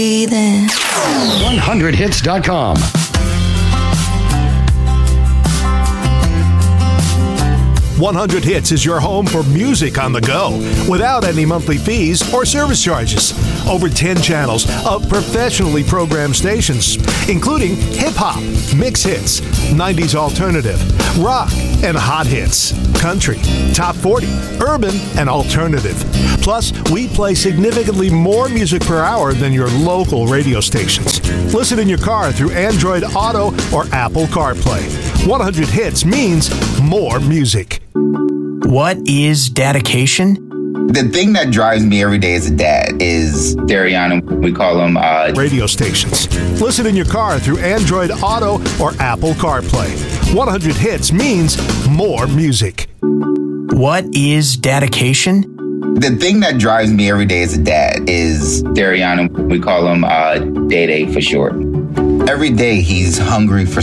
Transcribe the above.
100hits.com. 100 Hits is your home for music on the go without any monthly fees or service charges. Over 10 channels of professionally programmed stations, including hip-hop, mix hits, 90s alternative, rock, and hot hits, country, top 40, urban, and alternative. Plus, we play significantly more music per hour than your local radio stations. Listen in your car through Android Auto or Apple CarPlay. 100 Hits means more music. What is dedication? The thing that drives me every day as a dad is Dariana. We call him radio stations. Listen in your car through Android Auto or Apple CarPlay. 100 Hits means more music. What is dedication? The thing that drives me every day as a dad is Dariana. We call him Day Day for short. Every day he's hungry for